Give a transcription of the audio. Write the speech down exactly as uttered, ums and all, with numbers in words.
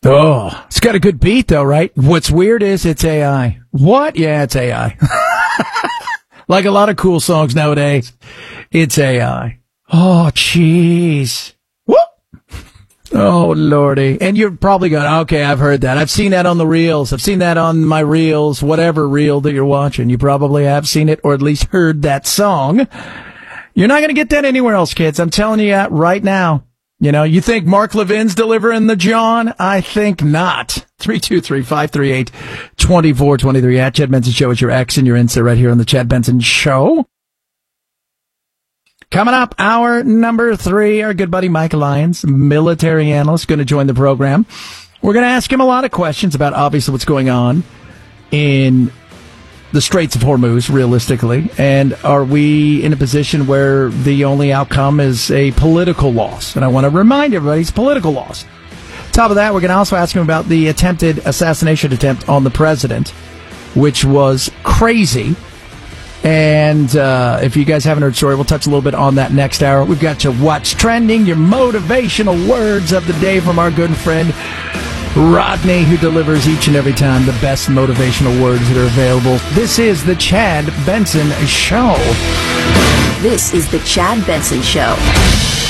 Oh, it's got a good beat, though, right? What's weird is it's A I. What? Yeah, it's A I. Like a lot of cool songs nowadays, it's A I. Oh, jeez. Whoop. Oh, Lordy. And you're probably going, okay, I've heard that. I've seen that on the reels. I've seen that on my reels, whatever reel that you're watching. You probably have seen it or at least heard that song. You're not going to get that anywhere else, kids. I'm telling you that right now. You know, you think Mark Levin's delivering the John? I think not. three two three, five three eight, two four two three at Chad Benson Show is your X and your Insta right here on the Chad Benson Show. Coming up, hour number three, our good buddy Mike Lyons, military analyst, going to join the program. We're going to ask him a lot of questions about obviously what's going on in the Straits of Hormuz, realistically, and are we in a position where the only outcome is a political loss? And I want to remind everybody it's political loss. Top of that, we're going to also ask him about the attempted assassination attempt on the president, which was crazy. And uh, if you guys haven't heard the story, we'll touch a little bit on that next hour. We've got to What's Trending, your motivational words of the day from our good friend Rodney, who delivers each and every time the best motivational words that are available. This is the Chad Benson Show. This is the Chad Benson Show.